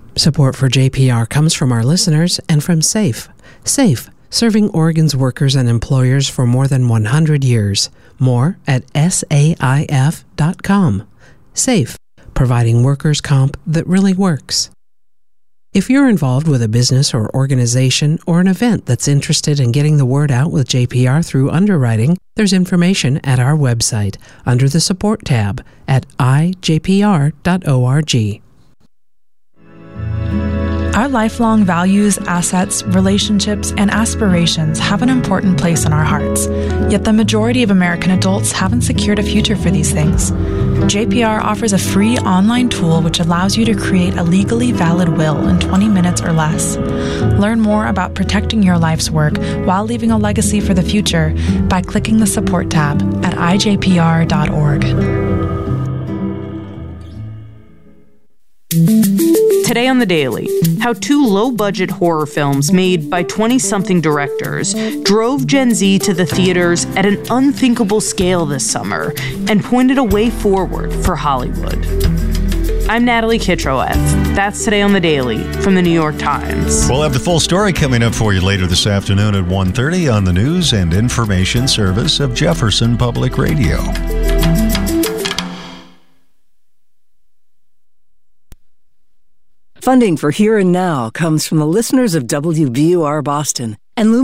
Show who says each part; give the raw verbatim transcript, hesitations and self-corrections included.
Speaker 1: Support for J P R comes from our listeners and from SAFE. SAFE, serving Oregon's workers and employers for more than one hundred years. More at S A I F dot com. SAFE, providing workers' comp that really works. If you're involved with a business or organization or an event that's interested in getting the word out with J P R through underwriting, there's information at our website under the Support tab at I J P R dot org.
Speaker 2: Our lifelong values, assets, relationships, and aspirations have an important place in our hearts. Yet the majority of American adults haven't secured a future for these things. J P R offers a free online tool which allows you to create a legally valid will in twenty minutes or less. Learn more about protecting your life's work while leaving a legacy for the future by clicking the Support tab at I J P R dot org.
Speaker 3: Today on The Daily, how two low-budget horror films made by twenty-something directors drove Gen Z to the theaters at an unthinkable scale this summer and pointed a way forward for Hollywood. I'm Natalie Kitroeff. That's Today on The Daily from The New York Times.
Speaker 4: We'll have the full story coming up for you later this afternoon at one thirty on the news and information service of Jefferson Public Radio.
Speaker 5: Funding for Here and Now comes from the listeners of W B U R Boston and Lumen